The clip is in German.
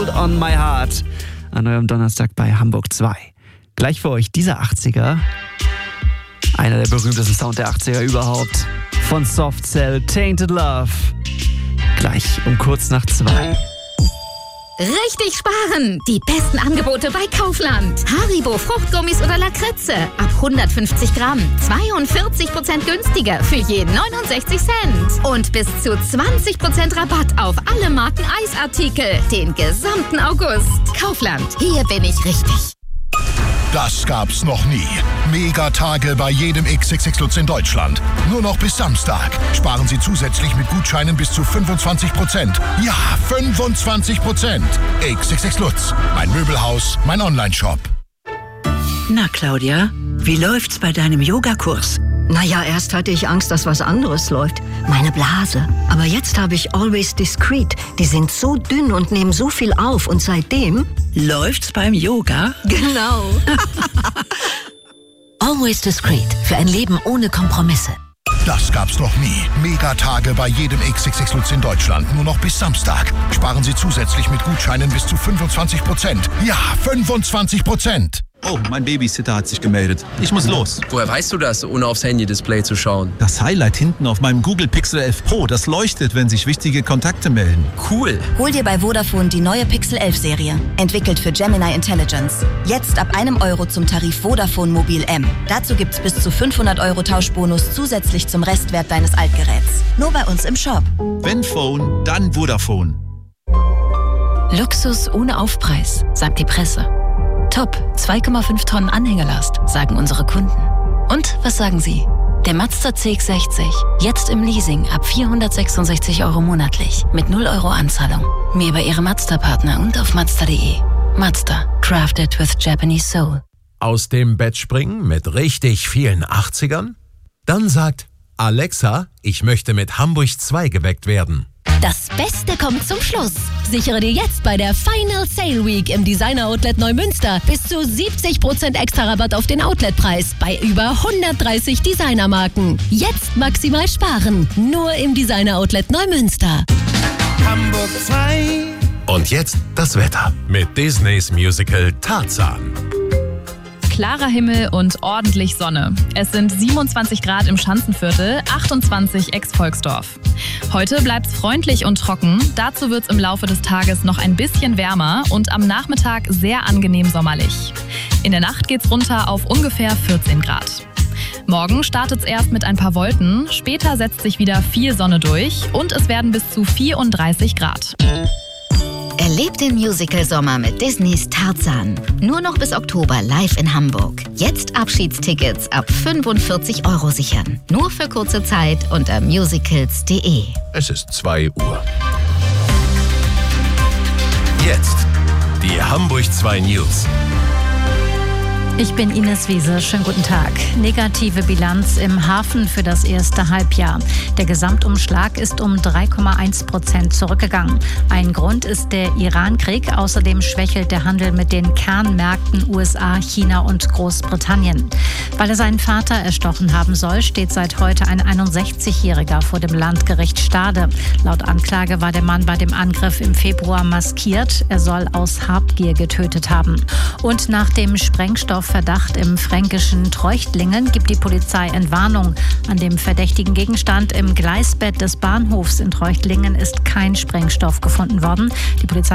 Hold on My Heart an eurem Donnerstag bei Hamburg 2. Gleich für euch dieser 80er, einer der berühmtesten Sound der 80er überhaupt, von Soft Cell, Tainted Love. Gleich um kurz nach 2. Richtig sparen! Die besten Angebote bei Kaufland. Haribo, Fruchtgummis oder Lakritze. Ab 150 Gramm. 42% günstiger für je 69 Cent. Und bis zu 20% Rabatt auf alle Marken Eisartikel. Den gesamten August. Kaufland. Hier bin ich richtig. Das gab's noch nie. Megatage bei jedem XXX Lutz in Deutschland. Nur noch bis Samstag. Sparen Sie zusätzlich mit Gutscheinen bis zu 25%. Ja, 25%. XXX Lutz. Mein Möbelhaus, mein Onlineshop. Na, Claudia, wie läuft's bei deinem Yogakurs? Naja, erst hatte ich Angst, dass was anderes läuft. Meine Blase. Aber jetzt habe ich Always Discreet. Die sind so dünn und nehmen so viel auf. Und seitdem... Läuft's beim Yoga? Genau. Always Discreet. Für ein Leben ohne Kompromisse. Das gab's noch nie. Megatage bei jedem XXX Lutz in Deutschland. Nur noch bis Samstag. Sparen Sie zusätzlich mit Gutscheinen bis zu 25%. Ja, 25%. Oh, mein Babysitter hat sich gemeldet. Ich muss los. Woher weißt du das, ohne aufs Handy-Display zu schauen? Das Highlight hinten auf meinem Google Pixel 11 Pro, das leuchtet, wenn sich wichtige Kontakte melden. Cool. Hol dir bei Vodafone die neue Pixel 11 Serie. Entwickelt für Gemini Intelligence. Jetzt ab €1 zum Tarif Vodafone Mobil M. Dazu gibt's bis zu 500 € Tauschbonus zusätzlich zum Restwert deines Altgeräts. Nur bei uns im Shop. Wenn Phone, dann Vodafone. Luxus ohne Aufpreis, sagt die Presse. Top, 2,5 Tonnen Anhängelast, sagen unsere Kunden. Und was sagen Sie? Der Mazda CX-60, jetzt im Leasing ab 466 € monatlich, mit 0 € Anzahlung. Mehr bei Ihrem Mazda-Partner und auf Mazda.de. Mazda, crafted with Japanese soul. Aus dem Bett springen mit richtig vielen 80ern? Dann sagt Alexa, ich möchte mit Hamburg 2 geweckt werden. Das Beste kommt zum Schluss. Sichere dir jetzt bei der Final Sale Week im Designer Outlet Neumünster bis zu 70% extra Rabatt auf den Outletpreis bei über 130 Designermarken. Jetzt maximal sparen. Nur im Designer Outlet Neumünster. Hamburg 2. Und jetzt das Wetter mit Disneys Musical Tarzan. Klarer Himmel und ordentlich Sonne. Es sind 27 Grad im Schanzenviertel, 28 ex-Volksdorf. Heute bleibt's freundlich und trocken. Dazu wird's im Laufe des Tages noch ein bisschen wärmer und am Nachmittag sehr angenehm sommerlich. In der Nacht geht's runter auf ungefähr 14 Grad. Morgen startet's erst mit ein paar Wolken, später setzt sich wieder viel Sonne durch und es werden bis zu 34 Grad. Erlebt den Musical-Sommer mit Disneys Tarzan. Nur noch bis Oktober live in Hamburg. Jetzt Abschiedstickets ab 45 € sichern. Nur für kurze Zeit unter musicals.de. Es ist 2 Uhr. Jetzt die Hamburg 2 News. Ich bin Ines Wiese. Schönen guten Tag. Negative Bilanz im Hafen für das erste Halbjahr. Der Gesamtumschlag ist um 3,1% zurückgegangen. Ein Grund ist der Iran-Krieg. Außerdem schwächelt der Handel mit den Kernmärkten USA, China und Großbritannien. Weil er seinen Vater erstochen haben soll, steht seit heute ein 61-Jähriger vor dem Landgericht Stade. Laut Anklage war der Mann bei dem Angriff im Februar maskiert. Er soll aus Habgier getötet haben. Und nach dem Sprengstoffverdacht im fränkischen Treuchtlingen gibt die Polizei Entwarnung. An dem verdächtigen Gegenstand im Gleisbett des Bahnhofs in Treuchtlingen ist kein Sprengstoff gefunden worden. Die Polizei